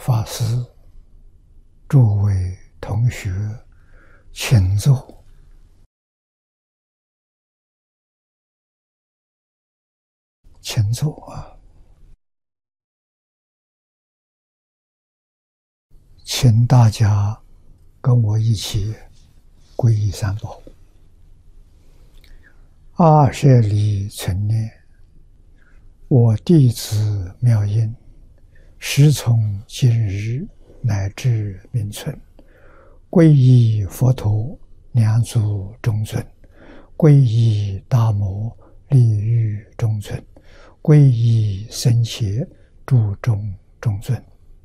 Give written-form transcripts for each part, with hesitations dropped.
法师、诸位同学，请坐。请坐啊！请大家跟我一起皈依三宝。阿舍利存念，我弟子妙音，时从今日乃至明存，皈依佛陀，两足中尊；皈依大摩，利欲中尊；皈依僧伽，注中中尊。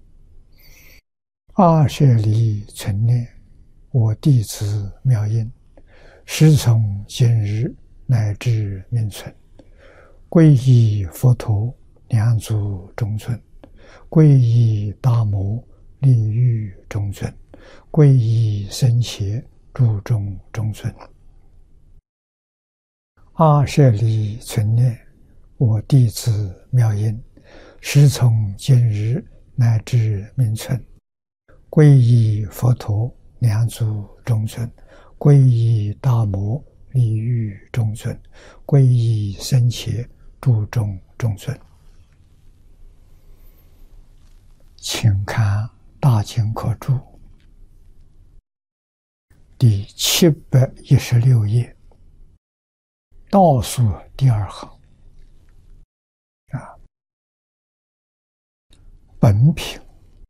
阿舍利存念，我弟子妙音，时从今日乃至明存，皈依佛陀，两足中尊；皈依大摩，利欲中尊；皈依僧伽，注中中尊。阿舍利存念，我弟子妙音，时从今日乃至明存，皈依佛陀，两足中尊；皈依大摩，利欲中尊；皈依僧伽，注中中尊。请看大经课注第716页，倒数第二行本品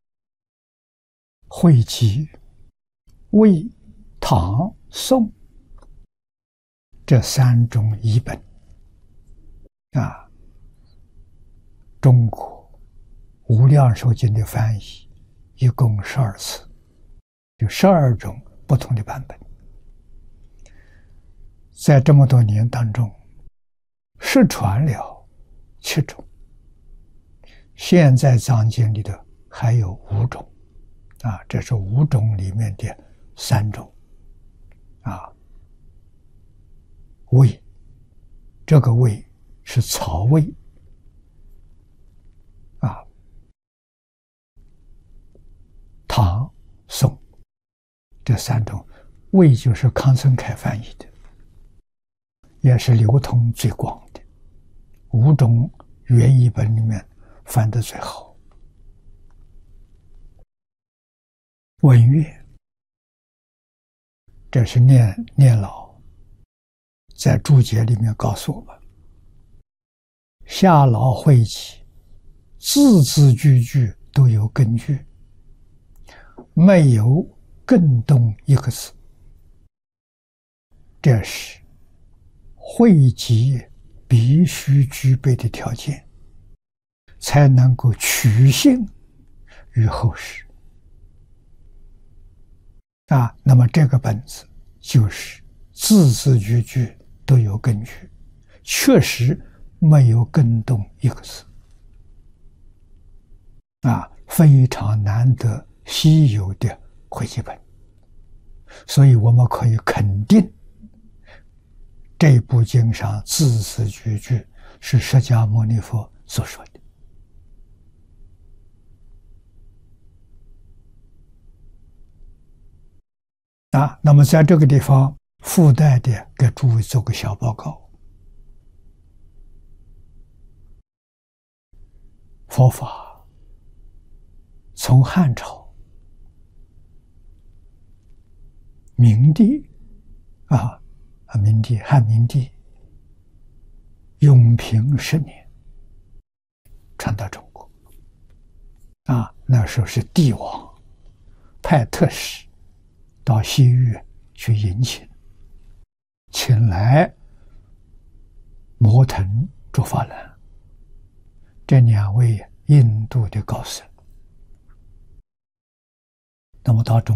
汇集魏、唐、宋这三种译本中国无量寿经的翻译一共12次，有12种不同的版本。在这么多年当中，失传了7种，现在藏经里的还有5种这是5种里面的3种魏，这个魏是曹魏唐、宋这3种，魏就是康生凯翻译的，也是流通最广的5种原译本里面翻得最好。文乐，这是念老在注解里面告诉我们，下老汇集字字句句都有根据，没有更动一个字，这是汇集必须具备的条件，才能够取信于后世那么这个本子就是字字句句都有根据，确实没有更动一个字非常难得稀有的汇集本，所以我们可以肯定这部经上字字句句是释迦牟尼佛所说的那么在这个地方附带的给诸位做个小报告。佛法从汉朝明帝汉明帝永平10年传到中国那时候是帝王派特使到西域去迎亲，请来摩腾、竺法兰这2位印度的高僧，那么到中